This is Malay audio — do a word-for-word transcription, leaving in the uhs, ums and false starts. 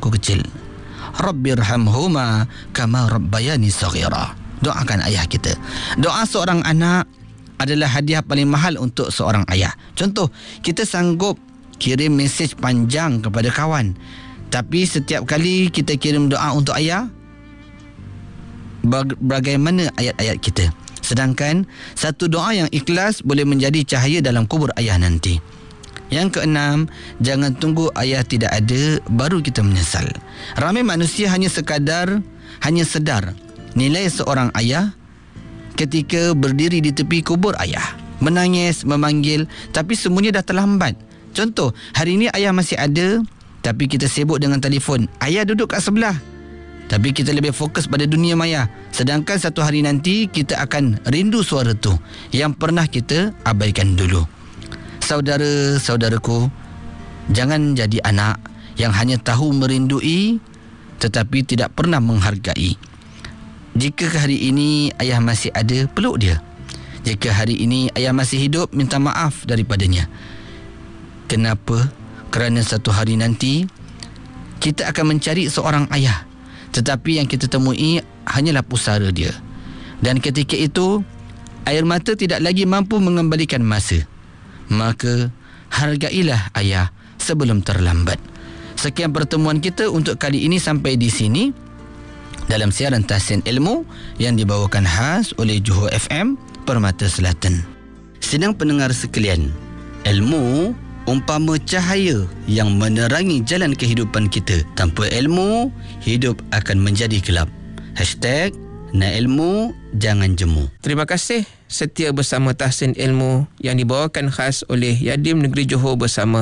aku kecil. Rabbirhamhuma kama rabbayani saghira. Doakan ayah kita. Doa seorang anak adalah hadiah paling mahal untuk seorang ayah. Contoh, kita sanggup kirim mesej panjang kepada kawan, tapi setiap kali kita kirim doa untuk ayah, bagaimana ayat-ayat kita? Sedangkan satu doa yang ikhlas boleh menjadi cahaya dalam kubur ayah nanti. Yang keenam, jangan tunggu ayah tidak ada baru kita menyesal. Ramai manusia hanya sekadar hanya sedar nilai seorang ayah ketika berdiri di tepi kubur ayah, menangis, memanggil, tapi semuanya dah terlambat. Contoh, hari ini ayah masih ada, tapi kita sibuk dengan telefon. Ayah duduk kat sebelah, tapi kita lebih fokus pada dunia maya. Sedangkan satu hari nanti kita akan rindu suara tu yang pernah kita abaikan dulu. Saudara-saudaraku, jangan jadi anak yang hanya tahu merindui tetapi tidak pernah menghargai. Jika hari ini ayah masih ada, peluk dia. Jika hari ini ayah masih hidup, minta maaf daripadanya. Kenapa? Kerana satu hari nanti kita akan mencari seorang ayah, tetapi yang kita temui hanyalah pusara dia. Dan ketika itu air mata tidak lagi mampu mengembalikan masa. Maka hargailah ayah sebelum terlambat. Sekian pertemuan kita untuk kali ini sampai di sini dalam siaran Tahsin Ilmu yang dibawakan khas oleh Johor F M Permata Selatan. Sidang pendengar sekalian, ilmu umpama cahaya yang menerangi jalan kehidupan kita. Tanpa ilmu, hidup akan menjadi gelap. Hashtag nak ilmu, jangan jemu. Terima kasih setia bersama Tahsin Ilmu yang dibawakan khas oleh Yadim Negeri Johor bersama